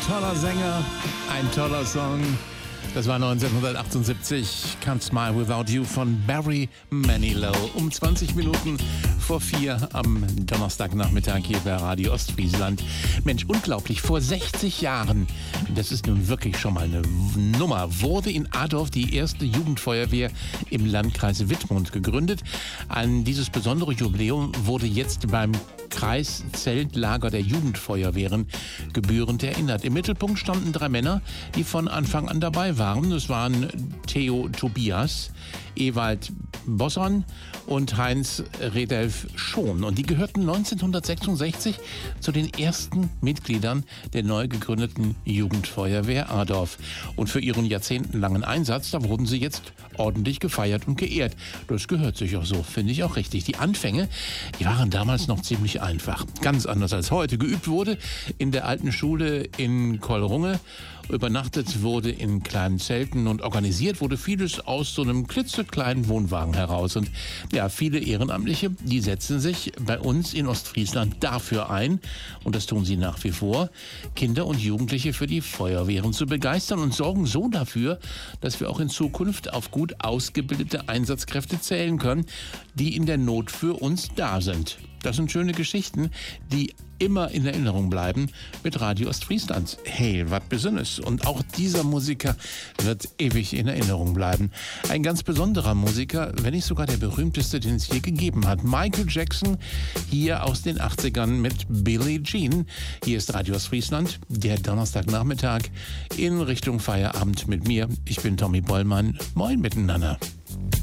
toller Sänger, ein toller Song. Das war 1978, Can't Smile Without You von Barry Manilow. Um 20 Minuten vor 4 am Donnerstagnachmittag hier bei Radio Ostfriesland. Mensch, unglaublich, vor 60 Jahren, das ist nun wirklich schon mal eine Nummer, wurde in Adorf die erste Jugendfeuerwehr im Landkreis Wittmund gegründet. An dieses besondere Jubiläum wurde jetzt beim Kreiszeltlager der Jugendfeuerwehren gebührend erinnert. Im Mittelpunkt standen 3 Männer, die von Anfang an dabei waren. Das waren Theo Tobias, Ewald Bosson und Heinz Redelf Schon. Und die gehörten 1966 zu den ersten Mitgliedern der neu gegründeten Jugendfeuerwehr Adorf. Und für ihren jahrzehntelangen Einsatz, da wurden sie jetzt ordentlich gefeiert und geehrt. Das gehört sich auch so, finde ich auch richtig. Die Anfänge, die waren damals noch ziemlich einfach. Ganz anders als heute. Geübt wurde in der alten Schule in Kollrunge. Übernachtet wurde in kleinen Zelten und organisiert wurde vieles aus so einem klitzekleinen Wohnwagen heraus. Und ja, viele Ehrenamtliche, die setzen sich bei uns in Ostfriesland dafür ein, und das tun sie nach wie vor, Kinder und Jugendliche für die Feuerwehren zu begeistern und sorgen so dafür, dass wir auch in Zukunft auf gut ausgebildete Einsatzkräfte zählen können, die in der Not für uns da sind. Das sind schöne Geschichten, die immer in Erinnerung bleiben mit Radio Ostfriesland. Hey, was Besonderes. Und auch dieser Musiker wird ewig in Erinnerung bleiben. Ein ganz besonderer Musiker, wenn nicht sogar der berühmteste, den es je gegeben hat. Michael Jackson, hier aus den 80ern mit Billie Jean. Hier ist Radio Ostfriesland, der Donnerstagnachmittag in Richtung Feierabend mit mir. Ich bin Tommy Bollmann. Moin miteinander.